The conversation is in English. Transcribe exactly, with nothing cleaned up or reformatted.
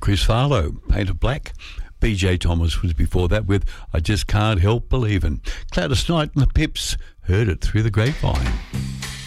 Chris Farlow, Painted Black. B J Thomas was before that with I Just Can't Help Believin'. Gladys Knight and the Pips heard it through the grapevine.